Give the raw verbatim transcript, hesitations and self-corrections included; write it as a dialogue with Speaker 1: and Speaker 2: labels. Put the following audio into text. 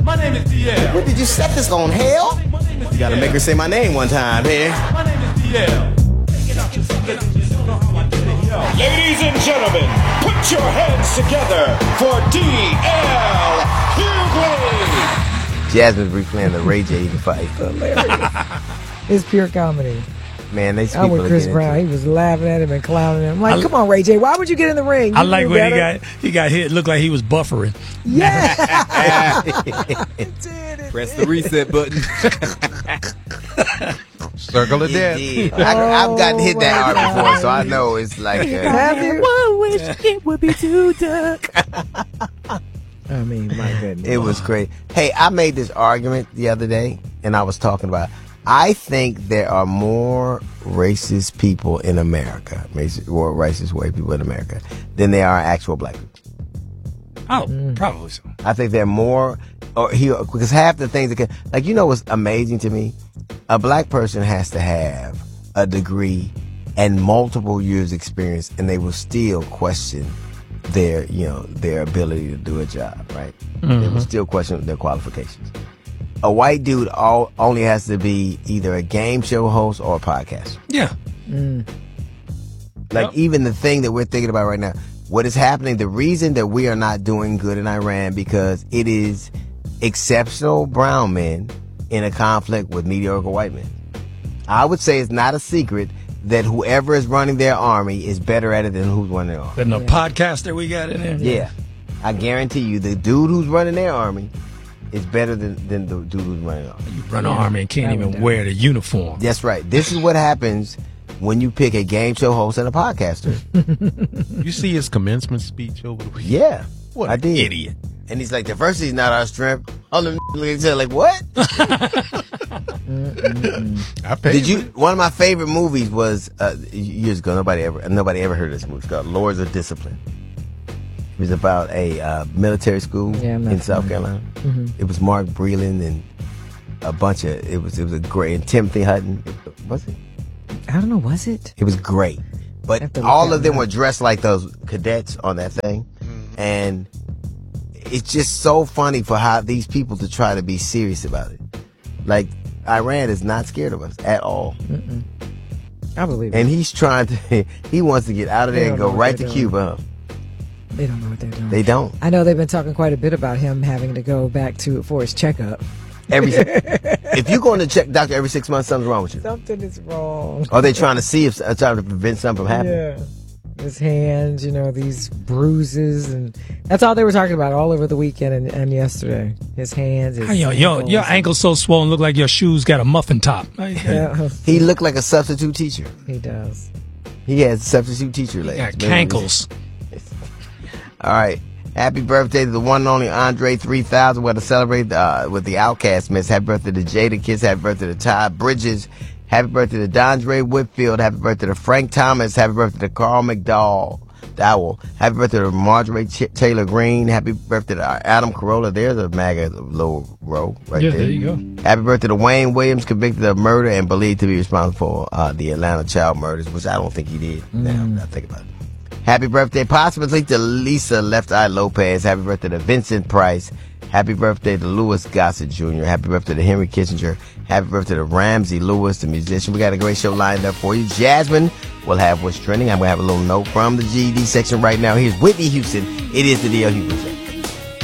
Speaker 1: My name is D L.
Speaker 2: What did you set this on, hell? You gotta make her say my name one time, here.
Speaker 1: My name is D L.
Speaker 3: Ladies and gentlemen, put your hands together for D L Hughley.
Speaker 2: Jasmine's replaying the Ray J fight.
Speaker 4: It's pure comedy.
Speaker 2: Man, they
Speaker 4: I'm with Chris Brown. He was laughing at him and clowning him. I'm like,
Speaker 5: I,
Speaker 4: come on, Ray J, why would you get in the ring? You
Speaker 5: I like when
Speaker 4: better.
Speaker 5: he got he got hit. It looked like he was buffering.
Speaker 4: Yeah.
Speaker 6: Press the reset button. Circle of death.
Speaker 2: I, I've gotten hit that hard before, so I know it's like. Uh,
Speaker 4: Have you?
Speaker 5: One wish it would be too dark.
Speaker 4: I mean, my goodness.
Speaker 2: It was great. Hey, I made this argument the other day, and I was talking about. I think there are more racist people in America, racist, or racist white people in America, than there are actual black people.
Speaker 5: Oh, mm. probably so.
Speaker 2: I think there are more, or he because half the things that can, like you know what's amazing to me, a black person has to have a degree and multiple years experience, and they will still question their you know their ability to do a job, right? Mm-hmm. They will still question their qualifications. A white dude all, only has to be either a game show host or a podcaster.
Speaker 5: Yeah.
Speaker 4: Mm.
Speaker 2: Like
Speaker 5: yep.
Speaker 2: even the thing that we're thinking about right now, what is happening, the reason that we are not doing good in Iran because it is exceptional brown men in a conflict with mediocre white men. I would say it's not a secret that whoever is running their army is better at it than who's running their army.
Speaker 5: Than the yeah. podcaster we got in there?
Speaker 2: Yeah. I guarantee you the dude who's running their army is better than, than the dude who's running off.
Speaker 5: You run an yeah, army and can't even wear the uniform.
Speaker 2: That's right. This is what happens when you pick a game show host and a podcaster.
Speaker 6: You see his commencement speech over the weekend?
Speaker 2: Yeah.
Speaker 6: What
Speaker 2: I did.
Speaker 6: Idiot.
Speaker 2: And he's like, diversity's not our strength. All them look at each other like, what?
Speaker 6: I paid
Speaker 2: Did you? One of my favorite movies was uh, years ago. Nobody ever, nobody ever heard of this movie. It's called Lords of Discipline. It was about a uh, military school
Speaker 4: yeah,
Speaker 2: in South Carolina. Mm-hmm. It was Mark Breland and a bunch of. It was it was a great and Timothy Hutton. Was it?
Speaker 4: I don't know. Was it?
Speaker 2: It was great, but all of them up. were dressed like those cadets on that thing, mm-hmm. and it's just so funny for how these people to try to be serious about it. Like Iran is not scared of us at all.
Speaker 4: Mm-mm. I believe it.
Speaker 2: And he's trying to. He wants to get out of there and go right to
Speaker 4: doing.
Speaker 2: Cuba. Huh?
Speaker 4: They don't know what they're doing.
Speaker 2: They don't.
Speaker 4: I know they've been talking quite a bit about him having to go back to for his checkup.
Speaker 2: Every if you're going to check doctor every six months, something's wrong with you.
Speaker 4: Something is wrong.
Speaker 2: Are they trying to see if uh, trying to prevent something from happening?
Speaker 4: Yeah. His hands, you know, these bruises, and that's all they were talking about all over the weekend and, and yesterday. His hands. His
Speaker 5: yo, yo, your ankle's so swollen, look like your shoes got a muffin top.
Speaker 4: Yeah.
Speaker 2: He looked like a substitute teacher.
Speaker 4: He does.
Speaker 2: He has substitute teacher legs.
Speaker 5: Yeah, cankles.
Speaker 2: All right. Happy birthday to the one and only Andre three thousand. We're going to celebrate uh, with the Outcast Miss. Happy birthday to Jada Kiss. Happy birthday to Ty Bridges. Happy birthday to Dondre Whitfield. Happy birthday to Frank Thomas. Happy birthday to Carl McDowell. Dowell. Happy birthday to Marjorie Ch- Taylor Greene. Happy birthday to Adam Carolla. There's a MAGA low row right
Speaker 5: yeah,
Speaker 2: there.
Speaker 5: there you go.
Speaker 2: Happy birthday to Wayne Williams, convicted of murder and believed to be responsible for uh, the Atlanta child murders, which I don't think he did. Mm. Now I think about it. Happy birthday possibly to Lisa Left Eye Lopez. Happy birthday to Vincent Price. Happy birthday to Louis Gossett Junior Happy birthday to Henry Kissinger. Happy birthday to Ramsey Lewis, the musician. We got a great show lined up for you. Jasmine will have what's trending. I'm going to have a little note from the G E D section right now. Here's Whitney Houston. It is the D L Hughley Show.